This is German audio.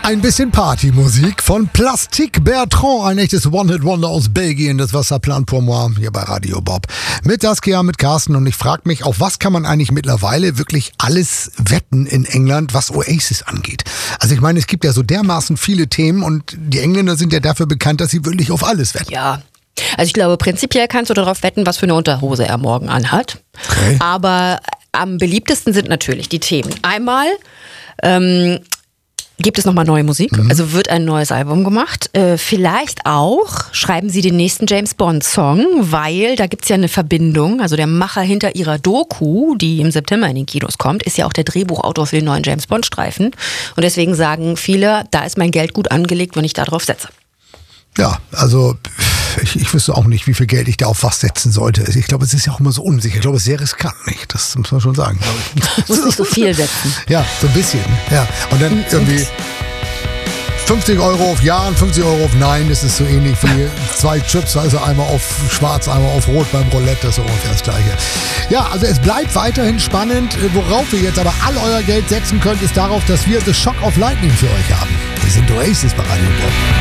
Ein bisschen Partymusik von Plastique Bertrand, ein echtes One-Hit-Wonder aus Belgien. Das war Ça Plane pour moi hier bei Radio Bob. Mit Saskia, mit Carsten, und ich frage mich, auf was kann man eigentlich mittlerweile wirklich alles wetten in England, was Oasis angeht? Also ich meine, es gibt ja so dermaßen viele Themen und die Engländer sind ja dafür bekannt, dass sie wirklich auf alles wetten. Ja, also ich glaube, prinzipiell kannst du darauf wetten, was für eine Unterhose er morgen anhat. Okay. Aber am beliebtesten sind natürlich die Themen. Einmal gibt es nochmal neue Musik, also wird ein neues Album gemacht. Vielleicht auch schreiben sie den nächsten James Bond-Song, weil da gibt es ja eine Verbindung. Also der Macher hinter ihrer Doku, die im September in den Kinos kommt, ist ja auch der Drehbuchautor für den neuen James Bond-Streifen. Und deswegen sagen viele, da ist mein Geld gut angelegt, wenn ich da drauf setze. Ja, also ich wüsste auch nicht, wie viel Geld ich da auf was setzen sollte. Ich glaube, es ist ja auch immer so unsicher. Ich glaube, es ist sehr riskant, nicht? Das muss man schon sagen, glaube ich. Muss nicht so viel setzen. Ja, so ein bisschen. Ja. Und dann irgendwie 50 Euro auf Ja und 50 Euro auf Nein. Das ist so ähnlich wie 2 Chips, also einmal auf Schwarz, einmal auf Rot beim Roulette. Das ist ungefähr das Gleiche. Ja, also es bleibt weiterhin spannend. Worauf ihr jetzt aber all euer Geld setzen könnt, ist darauf, dass wir The Shock of Lightning für euch haben. Wir sind Oasis bei Radio Bob.